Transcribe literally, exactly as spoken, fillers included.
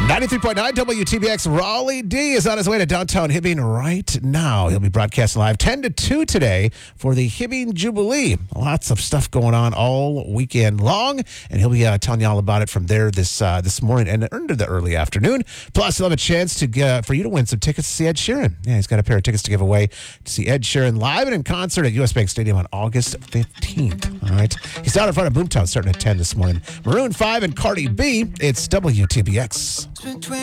ninety-three point nine W T B X. Raleigh D is on his way to downtown Hibbing right now. He'll be broadcasting live ten to two today for the Hibbing Jubilee. Lots of stuff going on all weekend long, and he'll be uh, telling you all about it from there this uh, this morning and into the early afternoon. Plus, he'll have a chance to uh, for you to win some tickets to see Ed Sheeran. Yeah, he's got a pair of tickets to give away to see Ed Sheeran live and in concert at U S Bank Stadium on August fifteenth. All right. He's down in front of Boomtown starting at ten this morning. Maroon five and Cardi B. It's W T B X.